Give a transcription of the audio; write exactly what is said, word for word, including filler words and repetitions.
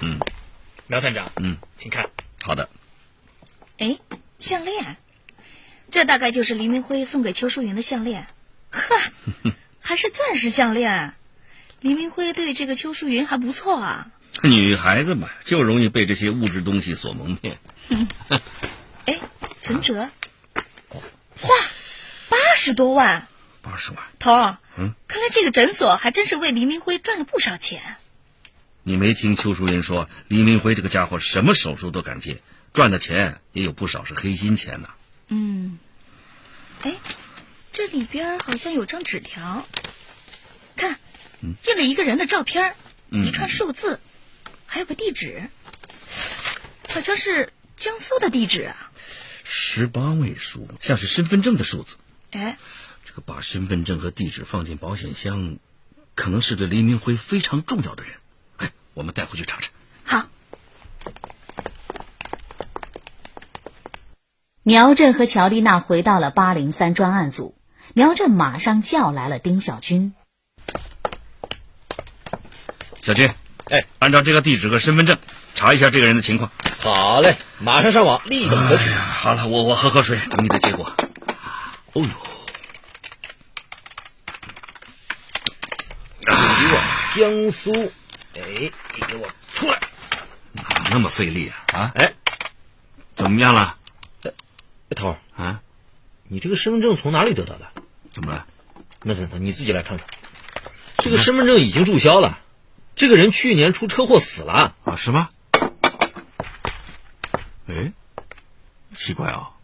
嗯， 苗探长， 嗯， 请看。 好的。 哎，项链，这大概就是黎明辉送给邱淑云的项链。呵，还是钻石项链。黎明辉对这个邱淑云还不错啊。 女孩子嘛，就容易被这些物质东西所蒙骗。 哎，存折，哇，八十多万！ 八十万。 头儿， 嗯， 看来这个诊所还真是为黎明辉赚了不少钱。 你没听邱淑云说，黎明辉这个家伙什么手术都敢接，赚的钱也有不少是黑心钱呢。 嗯，哎，这里边好像有张纸条，看，印了一个人的照片， 嗯、 一串数字，还有个地址，好像是江苏的地址啊。 十八位数，像是身份证的数字。 哎， 这个把身份证和地址放进保险箱，可能是对黎明辉非常重要的人。哎，我们带回去查查。 好。 苗震和乔丽娜回到了八零三专案组，苗震马上叫来了丁小军。 小军， 哎， 按照这个地址和身份证查一下这个人的情况。 好嘞，马上上网，立刻核实。 哎、好了，我我喝口水，等你的结果。哦呦， 你往江苏，哎，你给我出来！ 哪那么费力啊？啊， 哎， 怎么样了？ 哎，头儿啊， 你这个身份证从哪里得到的？ 怎么了？ 那等等，你自己来看看。这个身份证已经注销了，这个人去年出车祸死了。 啊，是吗？哎，奇怪啊、哦。